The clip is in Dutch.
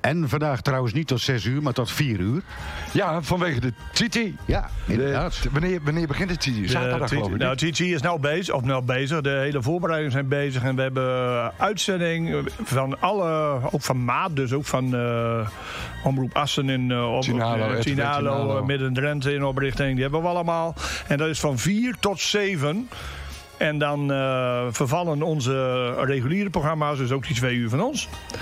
En vandaag trouwens niet tot 6 uur, maar tot 4 uur. Ja, vanwege de Titi. Ja, inderdaad. Wanneer begint de Titi? Zaterdag geloof ik. Nou, Titi is nou bezig. De hele voorbereidingen zijn bezig. En we hebben uitzending van ook van Maat, dus ook van Omroep Assen in Tinalo, Midden-Drenthe in oprichting. Die hebben we allemaal. En dat is van 4 tot 7. En dan vervallen onze reguliere programma's, dus ook die 2 uur van ons.